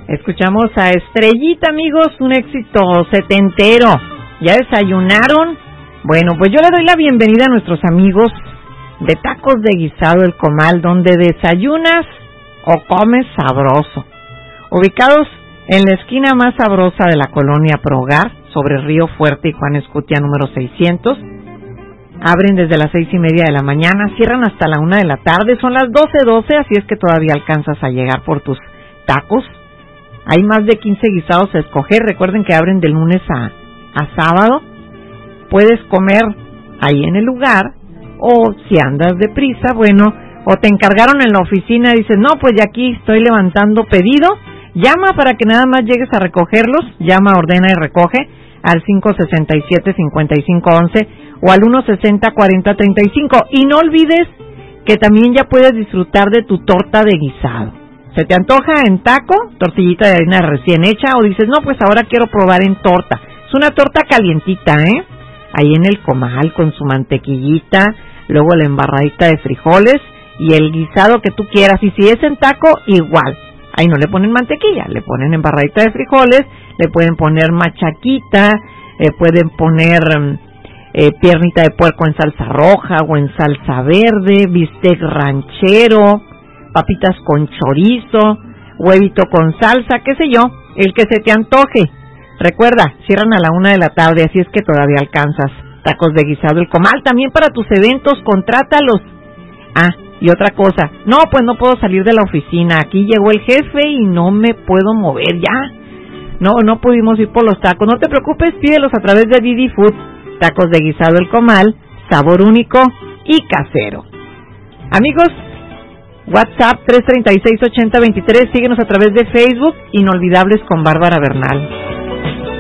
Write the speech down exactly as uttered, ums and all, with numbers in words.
Escuchamos a Estrellita, amigos, un éxito setentero. ¿Ya desayunaron? Bueno, pues yo le doy la bienvenida a nuestros amigos de Tacos de Guisado El Comal, donde desayunas o comes sabroso. Ubicados en la esquina más sabrosa de la colonia Progar, sobre Río Fuerte y Juan Escutia número seiscientos. Abren desde las seis y media de la mañana, cierran hasta la una de la tarde, son las doce doce, así es que todavía alcanzas a llegar por tus tacos. Hay más de quince guisados a escoger, recuerden que abren de lunes a, a sábado. Puedes comer ahí en el lugar, o si andas deprisa, bueno, o te encargaron en la oficina y dices, no, pues ya aquí estoy levantando pedido, llama para que nada más llegues a recogerlos, llama, ordena y recoge al cinco sesenta y siete, cincuenta y cinco once o al uno sesenta, cuarenta, treinta y cinco. Y no olvides que también ya puedes disfrutar de tu torta de guisado. ¿Se te antoja en taco, tortillita de harina recién hecha, o dices, no, pues ahora quiero probar en torta? Es una torta calientita, ¿eh? Ahí en el comal con su mantequillita, luego la embarradita de frijoles y el guisado que tú quieras. Y si es en taco, igual. Ahí no le ponen mantequilla, le ponen embarradita de frijoles, le pueden poner machaquita, le pueden poner eh, piernita de puerco en salsa roja o en salsa verde, bistec ranchero, papitas con chorizo, huevito con salsa, qué sé yo, el que se te antoje. Recuerda, cierran a la una de la tarde, así es que todavía alcanzas. Tacos de Guisado El Comal, también para tus eventos, contrátalos. Ah, y otra cosa, no, pues no puedo salir de la oficina, aquí llegó el jefe y no me puedo mover ya. No, no pudimos ir por los tacos, no te preocupes, pídelos a través de Didi Food. Tacos de Guisado El Comal, sabor único y casero. Amigos, WhatsApp tres treinta y seis, ochenta veintitrés, síguenos a través de Facebook, Inolvidables con Bárbara Bernal.